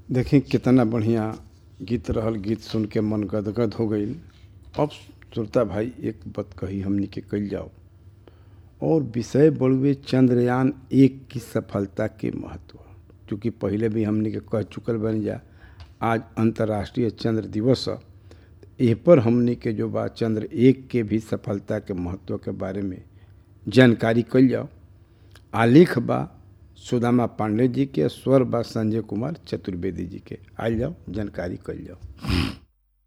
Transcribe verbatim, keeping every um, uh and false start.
देखी कितना बढ़िया गीत रहल, गीत सुन के मन गदगद हो गई। अब श्रोता भाई एक बात कही हमनी के कल जाओ, और विषय बड़ुए चंद्रयान एक की सफलता के महत्व। क्योंकि पहले भी हमनी के कह चुकल बन जा, आज अंतर्राष्ट्रीय चंद्र दिवस है। एह पर हमनी के जो बा चंद्र एक के भी सफलता के महत्व के बारे में जानकारी कल जाओ। आलेख बा सुदामा पांडे जी के, स्वर बा संजय कुमार चतुर्वेदी जी के। आइल जाओ जानकारी कल जाओ।